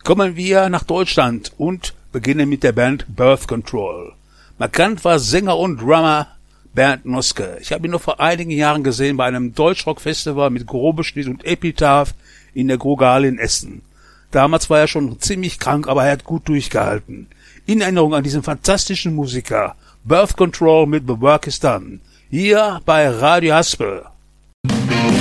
Kommen wir nach Deutschland und beginnen mit der Band Birth Control. Markant war Sänger und Drummer Bernd Noske. Ich habe ihn noch vor einigen Jahren gesehen bei einem Deutschrock-Festival mit Grobeschnitt und Epitaph in der Grogal in Essen. Damals war er schon ziemlich krank, aber er hat gut durchgehalten. In Erinnerung an diesen fantastischen Musiker. Birth Control mit The Work Is Done. Hier bei Radio Haspel.